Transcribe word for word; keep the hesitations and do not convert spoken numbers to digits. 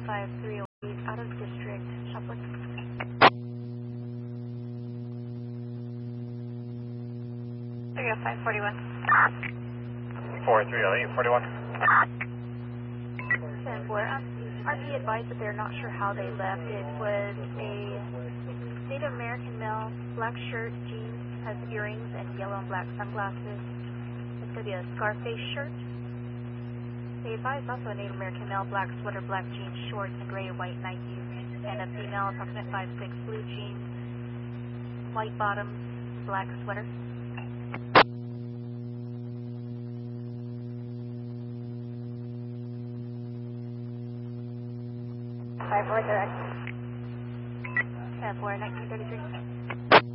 five three oh eight, out of district, Shoplift. three oh five forty-one. four three oh eight, forty-one. ten four. Um, R P advised that they're not sure how they left. It was a Native American male, black shirt, jeans, has earrings, and yellow and black sunglasses. It's going to be a Scarface shirt. They advised also a Native American male, black sweater, black jeans, shorts, and gray and white Nikes, and a female, approximate five six, blue jeans, white bottoms, black sweater. five four direct. ten four, nineteen thirty-three.